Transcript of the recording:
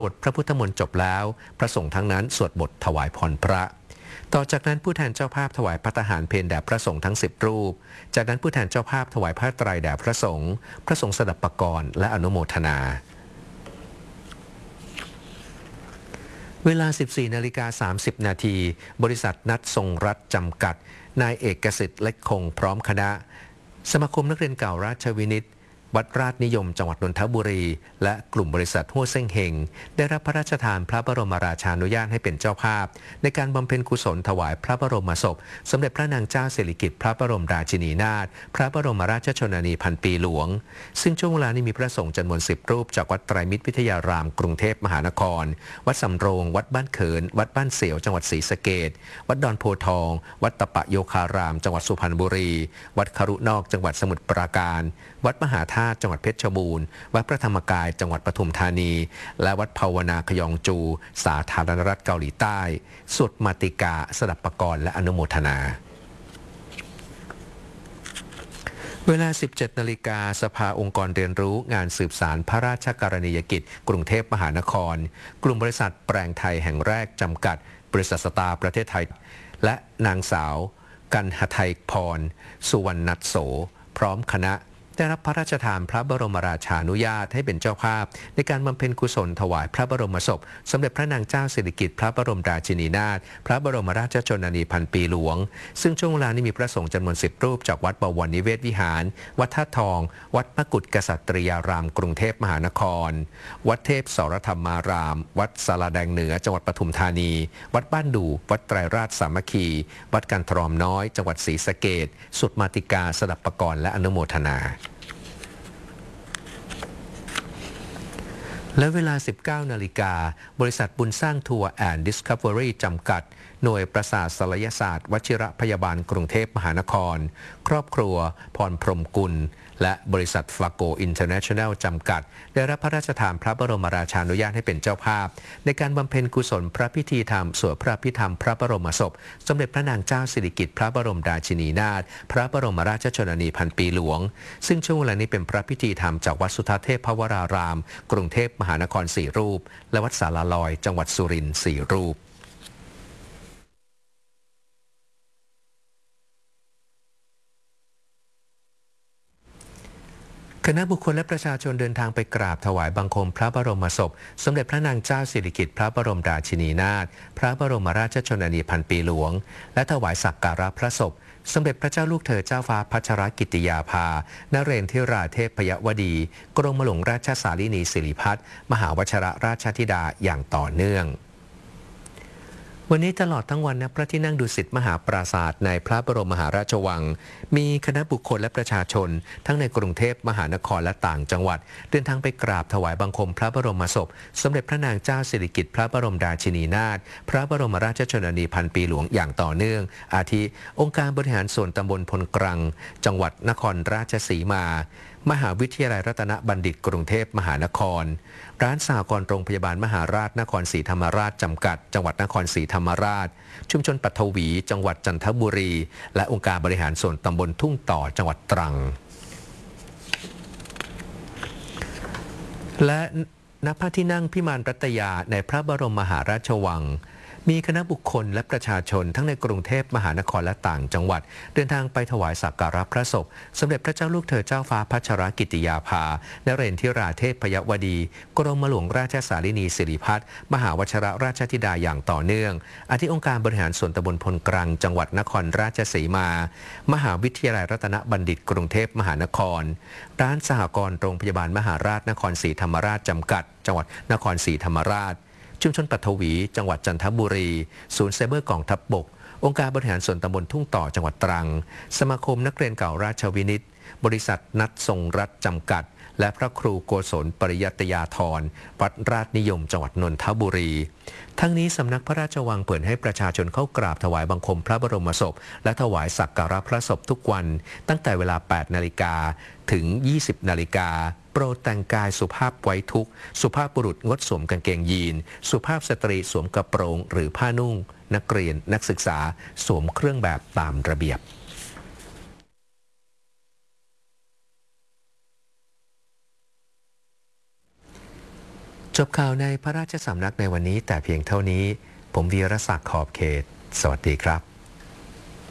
บทพระพุทธมนต์จบแล้วพระสงฆ์ทั้งนั้นสวดบทถวายพรพระต่อจากนั้นผู้แทนเจ้าภาพถวายภัตตาหารเพลแด่พระสงฆ์ทั้ง10รูปจากนั้นผู้แทนเจ้าภาพถวายผ้าไตรแด่พระสงฆ์สดับปกรณ์และอนุโมทนาเวลา 14:30 นาทีบริษัทนัดทรงรัฐจำกัดนายเอกสิทธิ์เล็กคงพร้อมคณะสมาคมนักเรียนเก่าราชวินิตวัดราชนิยมจังหวัดนนทบุรีและกลุ่มบริษัทฮั่วเซ่งเฮงได้รับพระราชทานพระบรมราชานุญาตให้เป็นเจ้าภาพในการบำเพ็ญกุศลถวายพระบรมศพสมเด็จพระนางเจ้าสิริกิติ์พระบรมราชินีนาถพระบรมราชชนนีพันปีหลวงซึ่งช่วงเวลานี้มีพระสงฆ์จำนวน10รูปจากวัดไตรมิตรวิทยารามกรุงเทพมหานครวัดสำโรงวัดบ้านเขินวัดบ้านเสียวจังหวัดศรีสะเกษวัดดอนโพทองวัดตะปะโยคารามจังหวัดสุพรรณบุรีวัดครุนอกจังหวัดสมุทรปราการวัดมหาธาตุจังหวัดเพชรบูรณ์วัดพระธรรมกายจังหวัดปทุมธานีและวัดภาวนาขยองจูสาธารณรัฐเกาหลีใต้สวดมาติกาสดับปกรณ์และอนุโมทนาเวลา 17 นาฬิกาสภาองค์กรเรียนรู้งานสืบสารพระราชกรณียกิจกรุงเทพมหานครกลุ่มบริษัทแปลงไทยแห่งแรกจำกัดบริษัทสตาร์ประเทศไทยและนางสาวกันหทัยพรสุวรรณัสโสพร้อมคณะได้รับพระราชทานพระบรมราชานุญาตให้เป็นเจ้าภาพในการบำเพ็ญกุศลถวายพระบรมศพสมเด็จพระนางเจ้าสิริกิติ์พระบรมราชินีนาถพระบรมราชชนนีพันปีหลวงซึ่งช่วงเวลานี้มีพระสงฆ์จำนวน10รูปจากวัดบวรนิเวศวิหารวัดท่าทองวัดมกุฏกษัตริยารามกรุงเทพมหานครวัดเทพสรธรรมารามวัดสาราแดงเหนือจังหวัดปทุมธานีวัดบ้านดูวัดไตรราชสามัคคีวัดกันทรอมน้อยจังหวัดศรีสะเกษสวดมาติกาสดับปกรณ์และอนุโมทนาและเวลา 19 นาฬิกาบริษัทบุญสร้างทัวร์แอนด์ดิสคัฟเวอรี่จำกัดหน่วยประสาทศัลยศาสตร์วชิระพยาบาลกรุงเทพมหานครครอบครัวพรพรหมกุลและบริษัทฟลาโกอินเตอร์เนชั่นแนลจำกัดได้รับพระราชทานพระบรมราชานุญาตให้เป็นเจ้าภาพในการบำเพ็ญกุศลพระพิธีธรรมสวดพระพิธรรมพระบรมศพสมเด็จพระนางเจ้าสิริกิติ์พระบรมราชินีนาถพระบรมราชชนนีพันปีหลวงซึ่งช่วงเวลานี้เป็นพระพิธีธรรมจากวัดสุทัศน์เทพวรารามกรุงเทพมหานคร4รูปและวัดสาราลอยจังหวัดสุรินทร์4รูปคณะบุคคลและประชาชนเดินทางไปกราบถวายบังคมพระบรมศพสมเด็จพระนางเจ้าสิริกิติ์พระบรมราชินีนาถพระบรมราชชนนีพันปีหลวงและถวายสักการะพระศพสมเด็จพระเจ้าลูกเธอเจ้าฟ้าพัชรกิติยาภานเรนทิราเทพยวดีกรมหลวงราชสารินีสิริพัฒน์มหาวชรราชธิดาอย่างต่อเนื่องวันนี้ตลอดทั้งวันณพระที่นั่งดุสิตมหาปราสาทในพระบรมมหาราชวังมีคณะบุคคลและประชาชนทั้งในกรุงเทพมหานครและต่างจังหวัดเดินทางไปกราบถวายบังคมพระบรมศพสมเด็จพระนางเจ้าสิริกิติ์พระบรมราชินีนาถพระบรมราชชนนีพันปีหลวงอย่างต่อเนื่องอาทิองค์การบริหารส่วนตำบลพลกรังจังหวัดนครราชสีมามหาวิทยาลัยรัตนบัณฑิตกรุงเทพมหานครร้านสหกรณ์โรงพยาบาลมหาราชนครศรีธรรมราชจำกัดจังหวัดนครศรีธรรมราชชุมชนปัทวีจังหวัดจันทบุรีและองค์การบริหารส่วนตำบลทุ่งต่อจังหวัดตรังและณพระที่นั่งพิมานรัตยาในพระบรมมหาราชวังมีคณะบุคคลและประชาชนทั้งในกรุงเทพมหานครและต่างจังหวัดเดินทางไปถวายสักการะพระศพสมเด็จพระเจ้าลูกเธอเจ้าฟ้าพัชรกิติยาภานเรนทิราเทพยวดีกรมหลวงราชสารินีสิริพัฒน์มหาวชรราชธิดาอย่างต่อเนื่องอาทิองค์การบริหารส่วนตำบลพลกรังจังหวัดนครราชสีมามหาวิทยาลัยรัตนบัณฑิตกรุงเทพมหานครร้านสหกรณ์โรงพยาบาลมหาราชนครศรีธรรมราชจำกัดจังหวัดนครศรีธรรมราชชุมชนปัทวีจังหวัดจันทบุรีศูนย์ไซเบอร์กองทัพบกองค์การบริหารส่วนตำบลทุ่งต่อจังหวัดตรังสมาคมนักเรียนเก่าราชวินิตบริษัทนัดทรงรัฐจำกัดและพระครูโกศลปริยัตยาธรวัดราชนิยมจังหวัดนนทบุรีทั้งนี้สำนักพระราชวังเปิดให้ประชาชนเข้ากราบถวายบังคมพระบรมศพและถวายสักการะพระศพทุกวันตั้งแต่เวลา 8 นาฬิกาถึง 20 นาฬิกาโปรดแต่งกายสุภาพไว้ทุกข์สุภาพบุรุษงดสวมกางเกงยีนสุภาพสตรีสวมกระโปรงหรือผ้านุ่งนักเรียนนักศึกษาสวมเครื่องแบบตามระเบียบจบข่าวในพระราชสำนักในวันนี้แต่เพียงเท่านี้ผมวีรศักดิ์ขอบเขตสวัสดีครับ